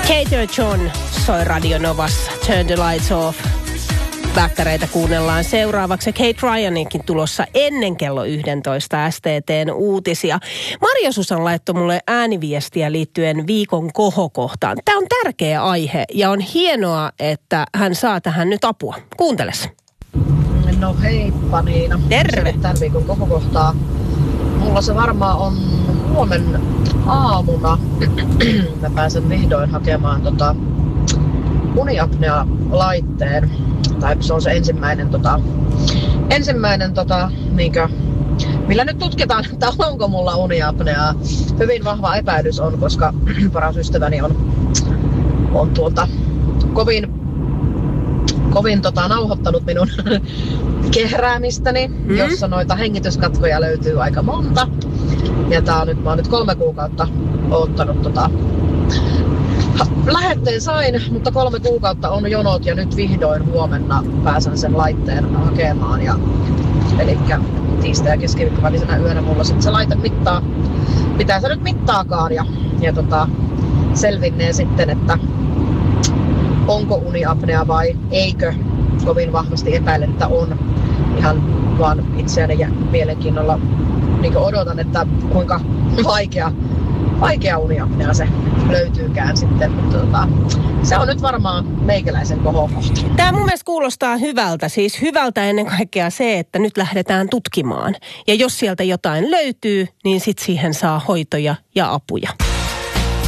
Cater John soi Radio Novassa. Turn the lights off. Väkkäreitä kuunnellaan seuraavaksi. Kate Ryaninkin tulossa ennen kello 11 STT:n uutisia. Maria Susan laittoi mulle ääniviestiä liittyen viikon kohokohtaan. Tämä on tärkeä aihe ja on hienoa, että hän saa tähän nyt apua. Kuunteles. No heippa Niina. Terve. Tämän viikon kohokohtaa. Mulla se varmaan on huomen aamuna. Mä pääsen vihdoin hakemaan uniapnea-laitteen. Tai se on se ensimmäinen niinkö, millä nyt tutkitaan, että onko mulla uniapneaa. Hyvin vahva epäilys on, koska paras ystäväni on kovin nauhoittanut minun kehräämistäni, jossa noita hengityskatkoja löytyy aika monta. Ja mä oon nyt 3 kuukautta oottanut lähetteen sain, mutta 3 kuukautta on jonot ja nyt vihdoin huomenna pääsen sen laitteen hakemaan. Elikkä tiistai- ja keskiviikko välisenä yönä mulla sitten se laite mittaa, mitä se nyt mittaakaan ja selvinnee sitten, että onko uniapnea vai eikö. Kovin vahvasti epäilen, että on. Ihan vaan itseäni ja mielenkiinnolla niin odotan, että kuinka vaikea uniapnea se löytyykään sitten, mutta se on nyt varmaan meikäläisen kohokohta. Tämä mun mielestä kuulostaa hyvältä, siis hyvältä ennen kaikkea se, että nyt lähdetään tutkimaan. Ja jos sieltä jotain löytyy, niin sitten siihen saa hoitoja ja apuja.